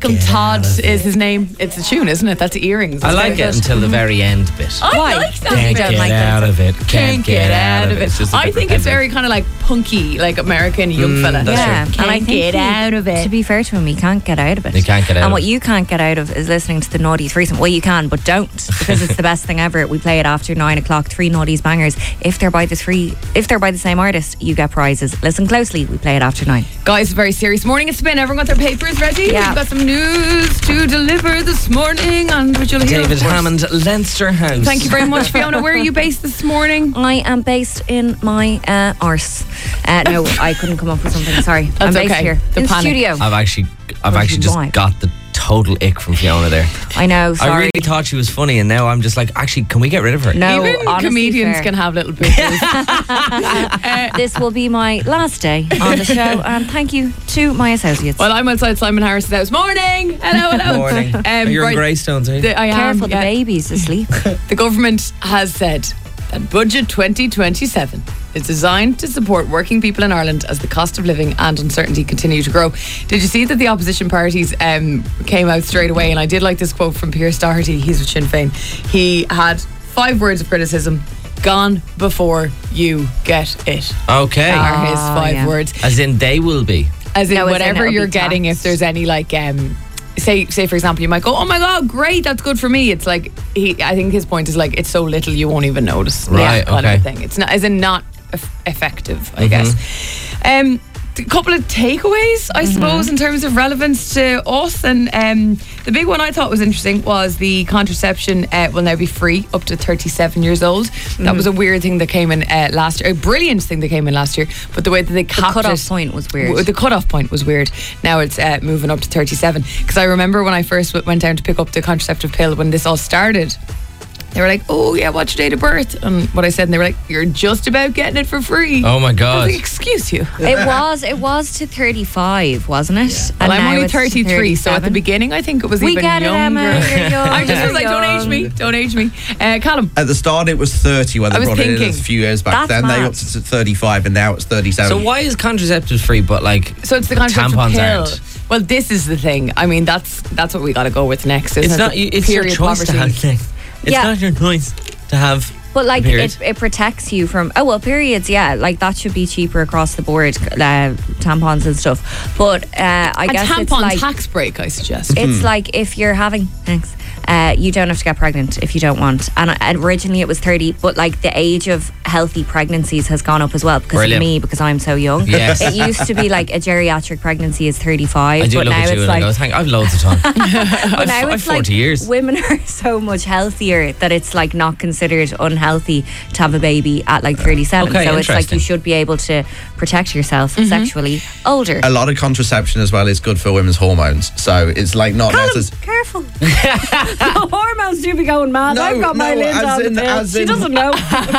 Malcolm Todd is his name. It's a tune, isn't it? That's earrings. I like it until the very end bit. I Why? like that. Can't get out of it. Can't get out of it. It's just a I bit think it's repetitive. very kind of like punky, like American young fella. that's Yeah, true. and I Can't think get out of it. To be fair to him, he can't get out of it. He can't get out And of what it. you can't get out of is listening to the Naughty Threesome. Well, you can, but don't, because it's the best thing ever. We play it after 9 o'clock. 3 Naughties bangers. If they're by the same artist, you get prizes. Listen closely. We play it after 9. Guys, a very serious morning. It's been. Everyone got their papers ready? Yeah. We've got some news to deliver this morning, and which you'll hear. David of course. Hammond, Leinster House. Thank you very much, Fiona. Where are you based this morning? I am based in my arse. No, I couldn't come up with something. Sorry. That's I'm based okay. here The in panic. studio. I've actually just Why? got the total ick from Fiona there. I know. Sorry. I really thought she was funny, and now I'm just like, actually, can we get rid of her? No, Even honestly, comedians fair. can have little boobs. This will be my last day on the show, and thank you to my associates. Well, I'm outside Simon Harris's house. Morning. Hello. Morning. You're right, in Greystones, are you? I am. Careful, the yeah. baby's asleep. The government has said that Budget 2027 is designed to support working people in Ireland as the cost of living and uncertainty continue to grow. Did you see that the opposition parties came out straight away? And I did like this quote from Pierce Doherty. He's with Sinn Féin. He had 5 words of criticism. Gone before you get it. Okay. Are his 5 words. As in, they will be. As in, No, as in whatever it'll you're be getting, taxed. if there's any like say for example, you might go, oh my god, great, that's good for me. It's like I think his point is like, it's so little you won't even notice. Right, kind of okay. a thing. It's not, as in not effective, I guess. A couple of takeaways, I suppose, in terms of relevance to us. And the big one I thought was interesting was the contraception will now be free up to 37 years old. That was a weird thing that came in last year, a brilliant thing that came in last year, but the way that they capped cut-off it, point was weird. The cut-off point was weird. Now it's moving up to 37. Because I remember when I first went down to pick up the contraceptive pill when this all started, they were like, oh yeah, what's your date of birth? And what I said, and they were like, you're just about getting it for free. Oh my I God. was like, excuse you. It was to 35, wasn't it? Well, And I'm now only it's to 33, so at the 37. beginning I think it was We even get it, younger. Emma. You're young. I just was You're like, young. don't age me. Callum. At the start, it was 30 when I they was brought it in thinking. a few years back. That's Then they mad. upped it to 35, and now it's 37. So why is contraceptives free, but like So it's the contraceptive tampons pill. aren't? Well, this is the thing. I mean, that's what we got to go with next, isn't It's it? not. The It's your period choice to poverty. have sex. It's Yeah. not your choice to have. But like Period. it protects you from periods, yeah, like that should be cheaper across the board, tampons and stuff. But I And guess tampon it's like tax break, I suggest. it's like if you're having you don't have to get pregnant if you don't want. And originally it was 30, but like the age of healthy pregnancies has gone up as well because Brilliant. of me, because I'm so young. Yes. It used to be like a geriatric pregnancy is 35, I do but look now at you it's and like I go, thank. I've loads of time. but now I've it's 40 like years. women are so much healthier that it's like not considered unhealthy to have a baby at like 37. Okay, so it's like interesting. you should be able to protect yourself sexually older. a lot of contraception as well is good for women's hormones. So it's like not necessarily. Careful. The hormones do be going mad. No, I've got my no, lids as on in- the pill. as She in- doesn't know.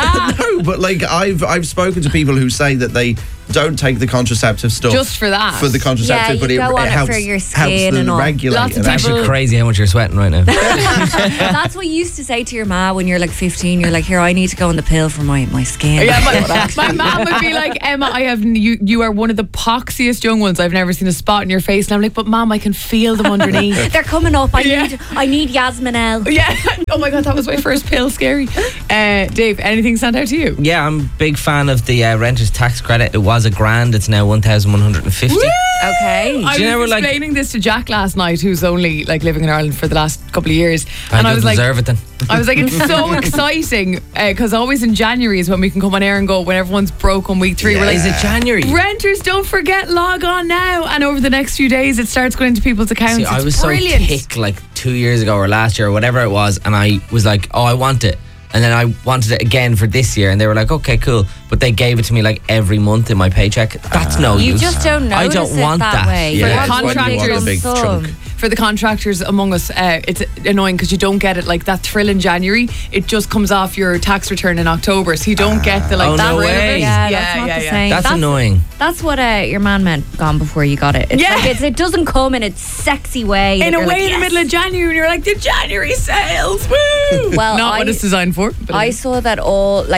No, but like I've spoken to people who say that they don't take the contraceptive stuff Just for that. for the contraceptive, Yeah, but you go on it it helps for your helps skin them and all. regulate. Lots of It's actually People- crazy how much you're sweating right now. That's what you used to say to your ma when you're like 15. You're like, here, I need to go on the pill for my skin. Yeah, my mom would be like, Emma, you are one of the poxiest young ones. I've never seen a spot in your face. And I'm like, but Mom, I can feel them underneath. They're coming up. Yeah. I need Yasmin L. Yeah. Oh my God, that was my first pill. Scary. Dave, anything stand out to you? Yeah, I'm a big fan of the renter's tax credit. It was $1,000. It's now 1,150. Okay. I Do you know, was like- explaining this to Jack last night, who's only like living in Ireland for the last couple of years, and I was like, deserve it then. I was like, it's so exciting because always in January is when we can come on air and go when everyone's broke on week 3. We're like, Is it January? renters, don't forget, log on now. And over the next few days, it starts going into people's accounts. See, It's I was brilliant. so ticked like 2 years ago or last year or whatever it was, and I was like, oh, I want it. And then I wanted it again for this year, and they were like, okay, cool. But they gave it to me like every month in my paycheck. That's no You use. just don't I notice don't it want that that. way. Yeah, For it's when you want contractors, a big chunk. For the contractors among us, it's annoying because you don't get it like that thrill in January. It just comes off your tax return in October, so you don't get the like Oh, that no thrill of way. it. Yeah, that's not the same. That's annoying. That's what your man meant gone before you got it. It's Yeah. like it doesn't come in a sexy way. In that a you're way, like, in the yes. middle of January, and you're like, the January sales, woo! Well, not what it's designed for. But I saw that all like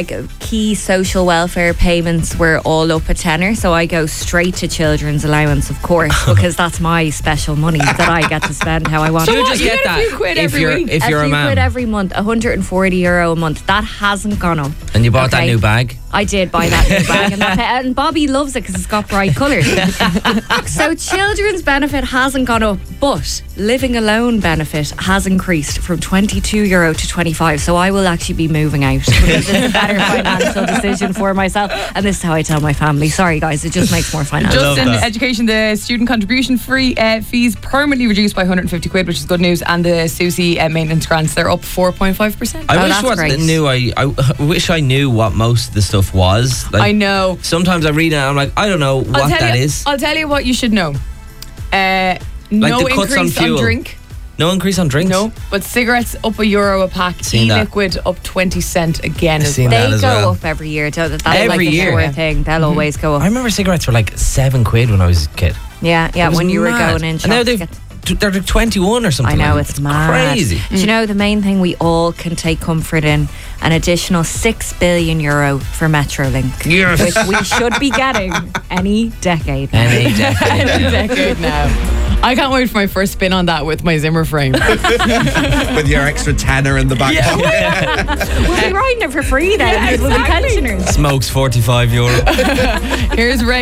key social welfare payments were all up a tenner, so I go straight to children's allowance, of course, because that's my special money that I get to spend how I want. So You what, just you get get a that few quid if every you're week? if you're a few man. quid every month, €140 a month. That hasn't gone up. And you bought that Okay. new bag. I did buy that new bag, and Bobby loves it because it's got bright colours. So children's benefit hasn't gone up, but living alone benefit has increased from €22 to 25. So I will actually be moving out because it's a better financial decision for myself. And this is how I tell my family. Sorry, guys, it just makes more financial. Just in that. education, the student contribution free fees permanently reduced by 150 quid, which is good news. And the SUSI maintenance grants, they're up 4.5%. I Oh, wish that's what great. knew. I wish I knew what most of the stuff was. Like, I know. Sometimes I read it and I'm like, I don't know what that is. I'll tell you what you should know. No the cuts on increase on fuel. drink. No increase on drinks. No, but cigarettes up €1 a pack. Seen that. E-liquid up 20 cent again as Seen well. that They as go well. up every year, don't they? That's Every like a year. sure thing. They'll always go up. I remember cigarettes were like £7 when I was a kid. Yeah, It was when you were mad. going in And now shops to get- they're like 21 or something. I know, like that. it's mad. Crazy. Do you know the main thing we all can take comfort in? An additional €6 billion for Metrolink, Yes. which we should be getting any decade. Any decade. Any decade now. I can't wait for my first spin on that with my Zimmer frame. With your extra tenner in the back pocket. We'll be riding it for free then. Yeah, We'll be exactly. pensioners. Smokes €45. Here's Ray.